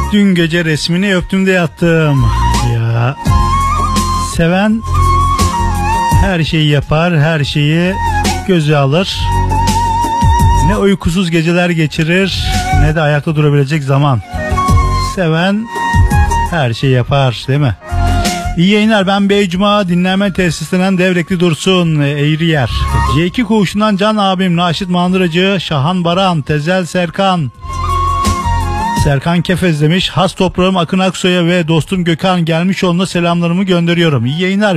Dün gece resmini öptüm de yattım. Ya seven her şeyi yapar, her şeyi göze alır. Ne uykusuz geceler geçirir, ne de ayakta durabilecek zaman. Seven her şeyi yapar, değil mi? İyi yayınlar, ben Beycuma dinlenme tesisinden Devrekli Dursun, Eğriyer. C2 Koğuşu'ndan Can abim, Naşit Mandıracı, Şahan Baran, Tezel Serkan. Serkan Kefez demiş, has toprağım Akın Aksoy'a ve dostum Gökhan Gelmişoğlu'na selamlarımı gönderiyorum. İyi yayınlar.